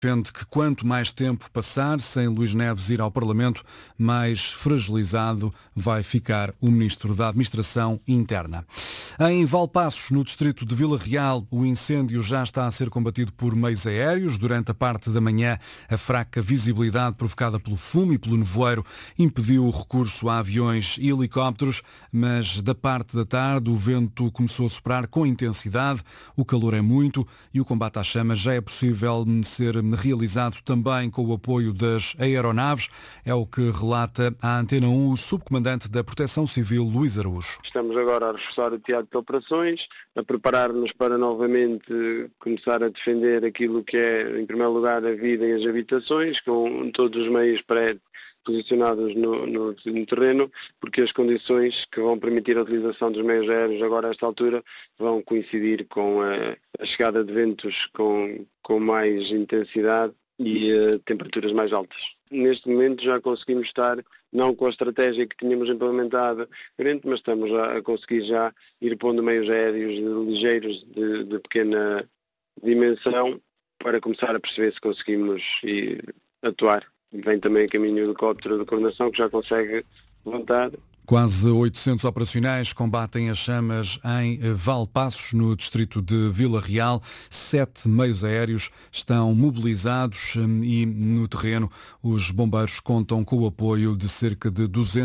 Defende que quanto mais tempo passar sem Luís Neves ir ao Parlamento, mais fragilizado vai ficar o Ministro da Administração Interna. Em Valpaços, no distrito de Vila Real, o incêndio já está a ser combatido por meios aéreos. Durante a parte da manhã, a fraca visibilidade provocada pelo fumo e pelo nevoeiro impediu o recurso a aviões e helicópteros, mas da parte da tarde o vento começou a soprar com intensidade, o calor é muito e o combate às chamas já é possível ser realizado também com o apoio das aeronaves, é o que relata à Antena 1 o subcomandante da Proteção Civil, Luís Araújo. Estamos agora a reforçar o teatro de operações, a preparar-nos para novamente começar a defender aquilo que é, em primeiro lugar, a vida e as habitações, com todos os meios posicionados no terreno, porque as condições que vão permitir a utilização dos meios aéreos agora a esta altura vão coincidir com a chegada de ventos com mais intensidade e temperaturas mais altas. Neste momento já conseguimos estar, não com a estratégia que tínhamos implementada, mas estamos a conseguir já ir pondo meios aéreos ligeiros de pequena dimensão para começar a perceber se conseguimos atuar. Vem também a caminho do helicóptero de coordenação que já consegue levantar. Quase 800 operacionais combatem as chamas em Valpaços, no distrito de Vila Real. 7 meios aéreos estão mobilizados e no terreno os bombeiros contam com o apoio de cerca de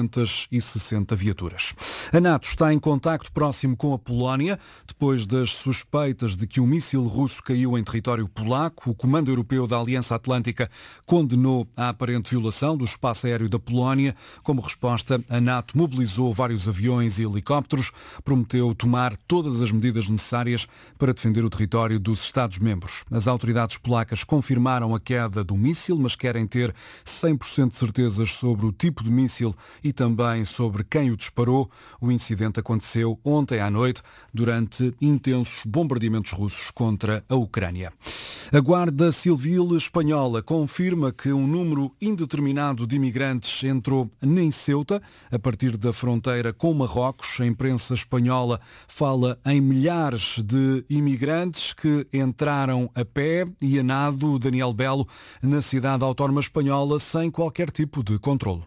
260 viaturas. A NATO está em contacto próximo com a Polónia. Depois das suspeitas de que um míssil russo caiu em território polaco, o Comando Europeu da Aliança Atlântica condenou a aparente violação do espaço aéreo da Polónia. Como resposta, a NATO mobilizou vários aviões e helicópteros, prometeu tomar todas as medidas necessárias para defender o território dos Estados-membros. As autoridades polacas confirmaram a queda do míssil, mas querem ter 100% de certezas sobre o tipo de míssil e também sobre quem o disparou. O incidente aconteceu ontem à noite, durante intensos bombardeamentos russos contra a Ucrânia. A Guarda Civil espanhola confirma que um número indeterminado de imigrantes entrou em Ceuta a partir da fronteira com Marrocos. A imprensa espanhola fala em milhares de imigrantes que entraram a pé e a nado, Daniel Belo, na cidade autónoma espanhola sem qualquer tipo de controlo.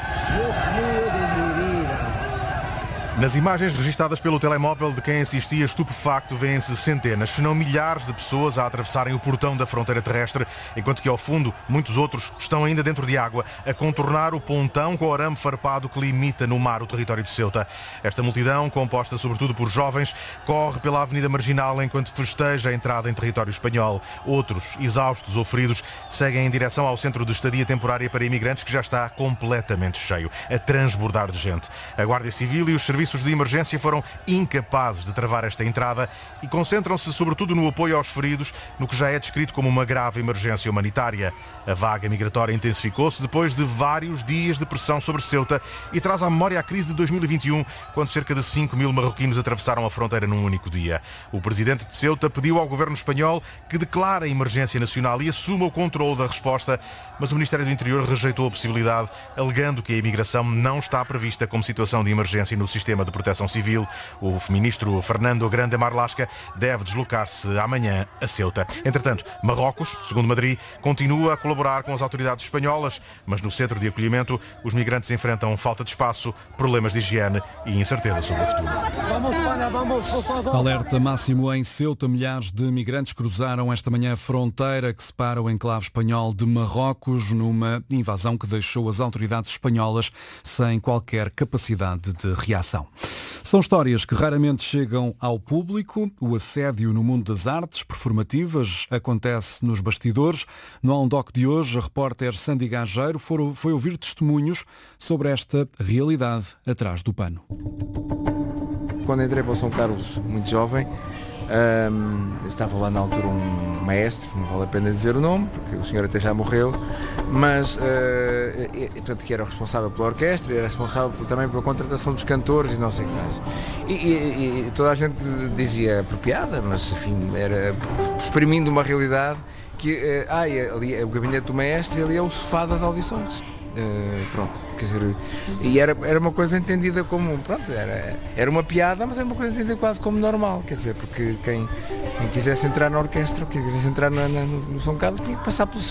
Nas imagens registadas pelo telemóvel de quem assistia estupefacto, vêem-se centenas, se não milhares de pessoas a atravessarem o portão da fronteira terrestre, enquanto que ao fundo muitos outros estão ainda dentro de água, a contornar o pontão com o arame farpado que limita no mar o território de Ceuta. Esta multidão, composta sobretudo por jovens, corre pela Avenida Marginal enquanto festeja a entrada em território espanhol. Outros, exaustos ou feridos, seguem em direção ao centro de estadia temporária para imigrantes que já está completamente cheio, a transbordar de gente. A Guarda Civil e os serviços de emergência foram incapazes de travar esta entrada e concentram-se sobretudo no apoio aos feridos, no que já é descrito como uma grave emergência humanitária. A vaga migratória intensificou-se depois de vários dias de pressão sobre Ceuta e traz à memória a crise de 2021, quando cerca de 5.000 marroquinos atravessaram a fronteira num único dia. O presidente de Ceuta pediu ao governo espanhol que declare a emergência nacional e assuma o controle da resposta, mas o Ministério do Interior rejeitou a possibilidade, alegando que a imigração não está prevista como situação de emergência no sistema de proteção civil. O ministro Fernando Grande Marlaska deve deslocar-se amanhã a Ceuta. Entretanto, Marrocos, segundo Madrid, continua a colaborar com as autoridades espanholas, mas no centro de acolhimento os migrantes enfrentam falta de espaço, problemas de higiene e incerteza sobre o futuro. Alerta máximo em Ceuta. Milhares de migrantes cruzaram esta manhã a fronteira que separa o enclave espanhol de Marrocos numa invasão que deixou as autoridades espanholas sem qualquer capacidade de reação. São histórias que raramente chegam ao público. O assédio no mundo das artes performativas acontece nos bastidores. No On-Doc de hoje, a repórter Sandy Gageiro foi ouvir testemunhos sobre esta realidade atrás do pano. Quando entrei para o São Carlos, muito jovem, estava lá na altura um maestro, não vale a pena dizer o nome, porque o senhor até já morreu, mas portanto, que era o responsável pela orquestra, era responsável também pela contratação dos cantores e não sei o que mais. E toda a gente dizia por piada, mas enfim, era exprimindo uma realidade que ali é o gabinete do maestro e ali é o sofá das audições. Pronto, quer dizer, e era uma coisa entendida como, pronto, era uma piada, mas era uma coisa entendida quase como normal, quer dizer, porque quem Quem quisesse entrar na orquestra, quem quisesse entrar no São Carlos, tinha que passar pelo